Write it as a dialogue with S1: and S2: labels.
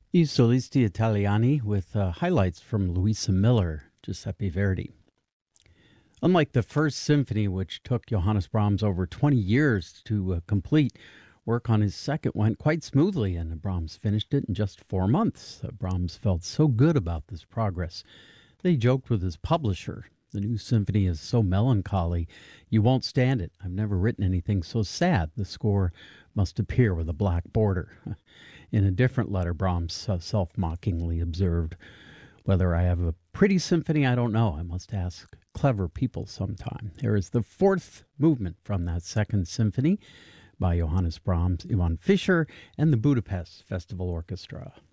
S1: I Solisti Italiani with highlights from Luisa Miller, Giuseppe Verdi. Unlike the First Symphony, which took Johannes Brahms over 20 years to complete, work on his second went quite smoothly, and Brahms finished it in just 4 months. Brahms felt so good about this progress that he joked with his publisher. The new symphony is so melancholy, you won't stand it. I've never written anything so sad. The score must appear with a black border. In a different letter, Brahms self-mockingly observed, whether I have a pretty symphony, I don't know. I must ask clever people sometime. Here is the fourth movement from that second symphony by Johannes Brahms, Ivan Fischer, and the Budapest Festival Orchestra.